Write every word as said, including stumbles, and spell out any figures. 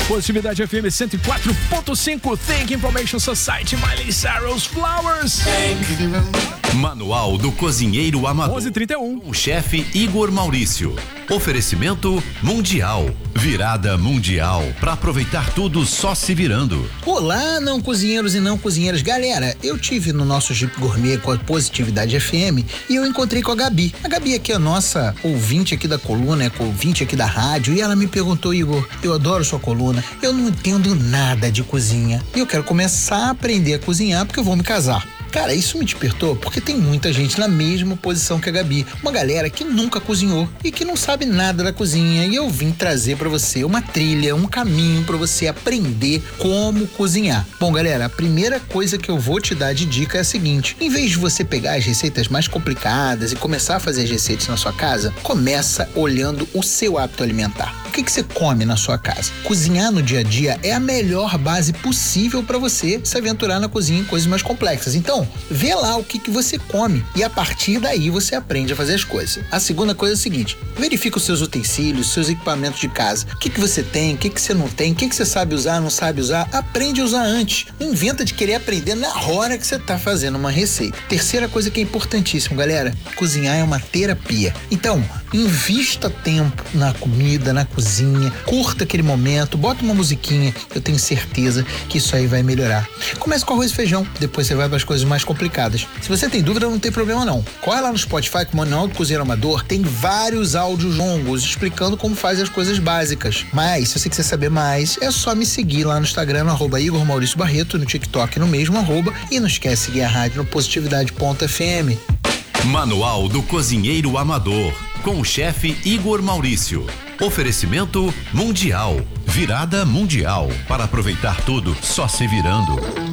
Positividade F M cento e quatro ponto cinco. Think Information Society, Miley Cyrus, Flowers. Manual do Cozinheiro Amador. onze e trinta e um. Com o chefe Igor Maurício. Oferecimento Mundial. Virada Mundial. Para aproveitar tudo só se virando. Olá, não cozinheiros e não cozinheiras. Galera, eu tive no nosso Jeep Gourmet com a Positividade F M e eu encontrei com a Gabi. A Gabi aqui é a nossa ouvinte aqui da coluna, é ouvinte aqui da rádio, e ela me perguntou: Igor, eu adoro sua coluna, eu não entendo nada de cozinha e eu quero começar a aprender a cozinhar porque eu vou me casar. Cara, isso me despertou porque tem muita gente na mesma posição que a Gabi. Uma galera que nunca cozinhou e que não sabe nada da cozinha. E eu vim trazer pra você uma trilha, um caminho pra você aprender como cozinhar. Bom, galera, a primeira coisa que eu vou te dar de dica é a seguinte: em vez de você pegar as receitas mais complicadas e começar a fazer as receitas na sua casa, começa olhando o seu hábito alimentar. O que que você come na sua casa? Cozinhar no dia a dia é a melhor base possível para você se aventurar na cozinha em coisas mais complexas. Então, vê lá o que que você come e a partir daí você aprende a fazer as coisas. A segunda coisa é a seguinte: verifica os seus utensílios, seus equipamentos de casa. O que que você tem, o que que você não tem, o que que você sabe usar, não sabe usar. Aprende a usar antes. Não inventa de querer aprender na hora que você tá fazendo uma receita. Terceira coisa que é importantíssimo, galera: cozinhar é uma terapia. Então, invista tempo na comida, na cozinha, curta aquele momento, bota uma musiquinha, eu tenho certeza que isso aí vai melhorar. Comece com arroz e feijão, depois você vai para as coisas mais complicadas. Se você tem dúvida, não tem problema não. Corre lá no Spotify com o Manual do Cozinheiro Amador, tem vários áudios longos explicando como faz as coisas básicas. Mas, se você quiser saber mais, é só me seguir lá no Instagram, no arroba Igor Maurício Barreto, no TikTok no mesmo arroba, e não esquece de seguir a rádio no positividade ponto F M. Manual do Cozinheiro Amador. Com o chefe Igor Maurício. Oferecimento Mundial. Virada Mundial. Para aproveitar tudo só se virando.